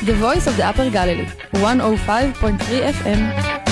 The Voice of the Upper Galilee, 105.3 FM.